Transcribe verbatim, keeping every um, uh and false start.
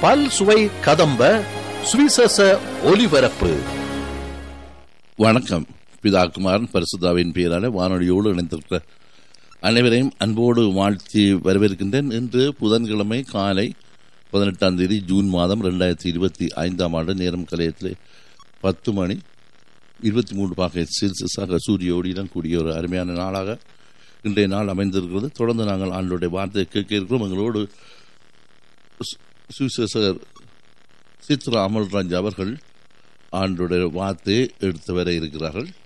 பல் சுவை கதம்ப சுவிசேஷ ஒலிபரப்பு. வணக்கம். பிதாகுமாரன் பரிசுத்தாவின் பெயரான வானொலியோடு இணைந்திருக்கிற அனைவரையும் அன்போடு வாழ்த்தி வரவேற்கின்றேன். இன்று புதன்கிழமை காலை பதினெட்டாம் தேதி ஜூன் மாதம் ரெண்டாயிரத்தி இருபத்தி ஐந்தாம் ஆண்டு நேரம் கலையத்திலே பத்து மணி இருபத்தி மூன்று பாகை செல்சியஸாக சூரிய ஒளியுடன் கூடிய ஒரு அருமையான நாளாக இன்றைய நாள் அமைந்திருக்கிறது. தொடர்ந்து நாங்கள் ஆண்டோடைய வார்த்தையை கேட்க இருக்கிறோம். எங்களோடு சுவிசேஷகர் சித்ரா அமல்ராஜ் அவர்கள் ஆண்டோடைய வார்த்தையை எடுத்து வர இருக்கிறார்கள்.